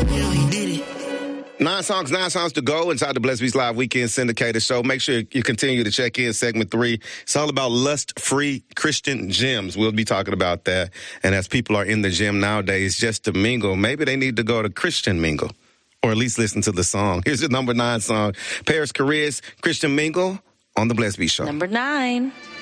Yeah, he did it. 9 songs to go inside the Blessed Beats Live Weekend Syndicated Show. Make sure you continue to check in segment 3. It's all about lust-free Christian gyms. We'll be talking about that. And as people are in the gym nowadays just to mingle, maybe they need to go to Christian Mingle or at least listen to the song. Here's the number 9 song, Paris Careers, Christian Mingle on the Blessed Beats Show. Number 9.